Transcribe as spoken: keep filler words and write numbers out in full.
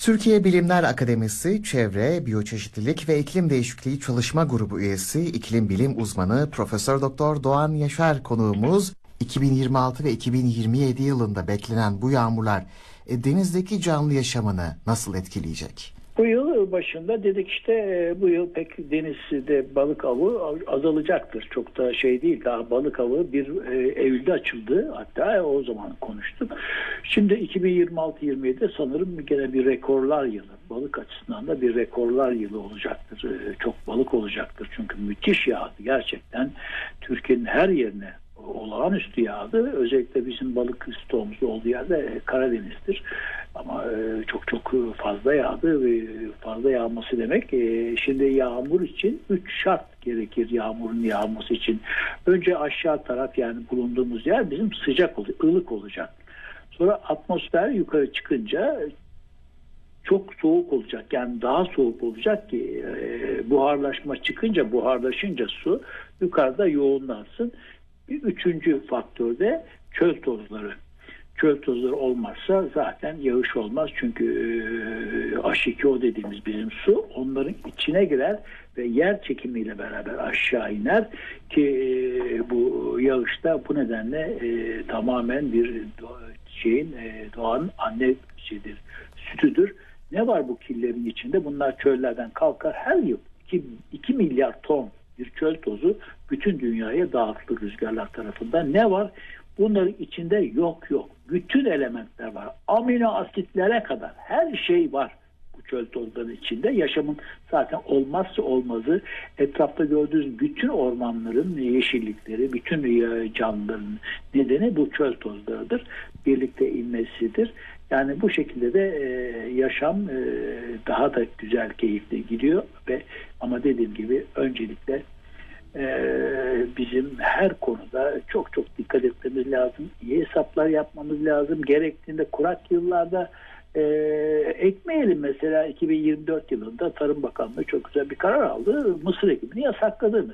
Türkiye Bilimler Akademisi Çevre, Biyoçeşitlilik ve İklim Değişikliği Çalışma Grubu üyesi, iklim bilim uzmanı Profesör Doktor Doğan Yaşar konuğumuz. iki bin yirmi altı ve iki bin yirmi yedi yılında beklenen bu yağmurlar e, denizdeki canlı yaşamını nasıl etkileyecek? Bu yıl başında dedik işte bu yıl pek denizde balık avı azalacaktır. Çok da şey değil. Daha balık avı bir Eylül'de açıldı. Hatta o zaman konuştuk. Şimdi iki bin yirmi altı yirmi yedi sanırım gene bir rekorlar yılı. Balık açısından da bir rekorlar yılı olacaktır. Çok balık olacaktır. Çünkü müthiş yağdı. Gerçekten Türkiye'nin her yerine olağanüstü yağdı. Özellikle bizim balık stoğumuzda olduğu yerde Karadeniz'dir. Ama çok çok fazla yağdı ve fazla yağması demek. Şimdi yağmur için üç şart gerekir yağmurun yağması için. Önce aşağı taraf, yani bulunduğumuz yer bizim sıcak olacak, ılık olacak. Sonra atmosfer yukarı çıkınca çok soğuk olacak. Yani daha soğuk olacak ki buharlaşma çıkınca, buharlaşınca su yukarıda yoğunlansın. Bir üçüncü faktör de çöl tozları. Çöl tozları olmazsa zaten yağış olmaz. Çünkü H iki O dediğimiz bizim su onların içine girer ve yer çekimiyle beraber aşağı iner ki bu yağışta bu nedenle e, tamamen bir şeyin e, doğanın anne şeyidir, sütüdür. Ne var bu killerin içinde? Bunlar çöllerden kalkar. Her yıl iki milyar ton bir çöl tozu bütün dünyaya dağıtılır rüzgarlar tarafından. Ne var? Bunların içinde yok yok. Bütün elementler var. Amino asitlere kadar her şey var bu çöl tozlarının içinde. Yaşamın zaten olmazsa olmazı. Etrafta gördüğünüz bütün ormanların yeşillikleri, bütün canlıların nedeni bu çöl tozlarıdır. Birlikte inmesidir. Yani bu şekilde de e, yaşam e, daha da güzel, keyifli gidiyor ve ama dediğim gibi öncelikle Ee, bizim her konuda çok çok dikkat etmemiz lazım. İyi hesaplar yapmamız lazım. Gerektiğinde kurak yıllarda e, ekmeyelim. Mesela iki bin yirmi dört yılında Tarım Bakanlığı çok güzel bir karar aldı. Mısır ekimini yasakladı